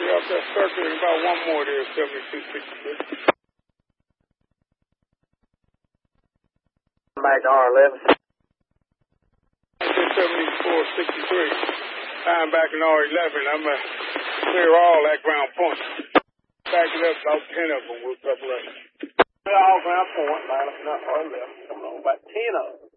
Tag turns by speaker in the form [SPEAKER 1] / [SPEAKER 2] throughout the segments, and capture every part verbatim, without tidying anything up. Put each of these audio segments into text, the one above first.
[SPEAKER 1] Yeah, off that circuit, and about one more there, seventy-two sixty-three.
[SPEAKER 2] Back to R eleven.
[SPEAKER 1] seventy-four sixty-three. Time back in R eleven, I'm going to clear all that ground point. Back it up, about ten of them, we'll separate.
[SPEAKER 2] All ground point, line up, not R eleven. Coming on, about ten of them.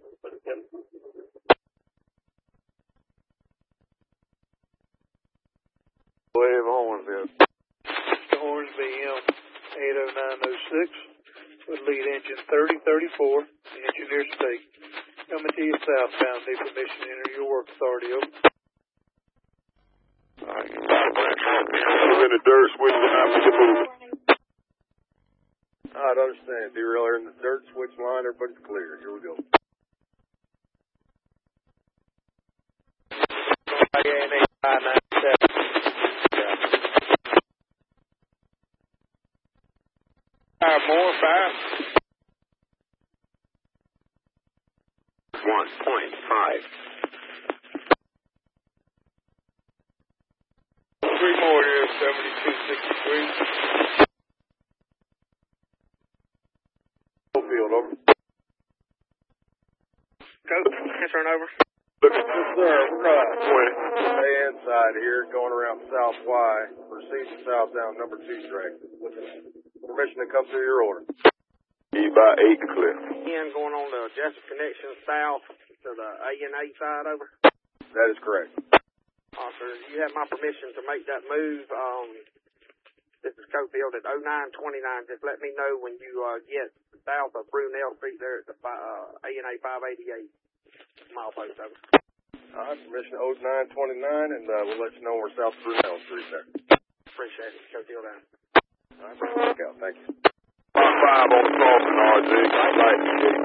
[SPEAKER 3] Wave Hornsville.
[SPEAKER 4] Hornsby M eight oh nine oh six with lead engine thirty thirty-four, engineer state. Coming to you southbound, need permission to enter your work authority, over.
[SPEAKER 3] Alright, we're in the dirt, switch line, we can move it. I'd understand. Derailleur in the dirt, switch line, everybody's clear. Here we go.
[SPEAKER 2] five nine seven.
[SPEAKER 1] Five more, five.
[SPEAKER 3] One point five.
[SPEAKER 1] Three more there, seventy-two sixty-three.
[SPEAKER 3] Field, over.
[SPEAKER 2] Go, turn over.
[SPEAKER 3] Look at this, sir. Right. twenty. Stay inside here, going around South Y. Proceed to south down number two track. With permission to come through your order. E by eight clear.
[SPEAKER 2] Again, going on the Jessup Connection south to the A and A side, over.
[SPEAKER 3] That is correct.
[SPEAKER 2] Officer, you have my permission to make that move. Um, this is Cofield at oh nine twenty-nine. Just let me know when you uh, get south of Brunel Street there at the uh, A and A five eighty-eight. Mile post, over.
[SPEAKER 3] All right, permission oh nine twenty-nine, and uh, we'll let you know we're south of Brunel Street there.
[SPEAKER 2] Appreciate it. Cofield down.
[SPEAKER 3] All right, back out. Thank you. Five on the crossing, R Z. Right.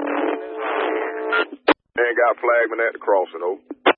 [SPEAKER 3] And got flagman at the crossing, over.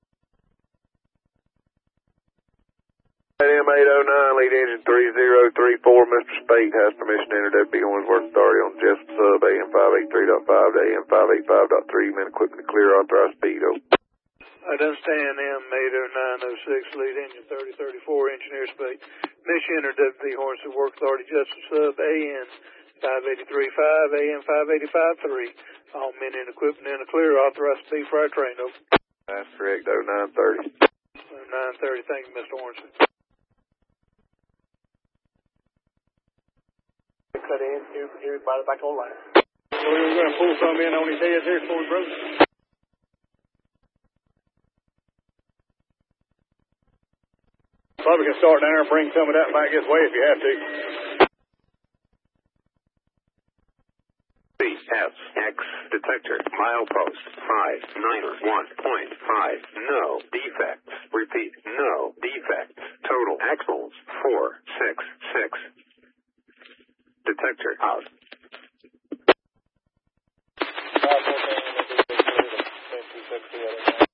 [SPEAKER 3] M eight oh nine, lead engine three zero three four, Mister Spate has permission to enter W B Hornsworth Authority on Jessup Sub A M five eighty-three point five to A M five eighty-five point three, man equipment to clear authorized speed, over.
[SPEAKER 4] I'd understand M eight oh nine oh six, lead engine thirty thirty-four, engineer state. Permission to enter W B Hornsworth Work Authority Jessup Sub A M five eighty-three point five, A M five eighty-five point three. All men and equipment in the clear, authorized speed for our train, over.
[SPEAKER 3] That's correct, oh nine thirty.
[SPEAKER 4] oh nine thirty, thank you, Mister Hornsby.
[SPEAKER 2] Cut in, everybody back on line.
[SPEAKER 1] So we're going to pull some in on his head there for him, brother. Probably can start down there and bring some of that back this way if you have to.
[SPEAKER 3] B S X detector milepost five nine one point five. No defects. Repeat, no defects. Total axles four six six. Detector out.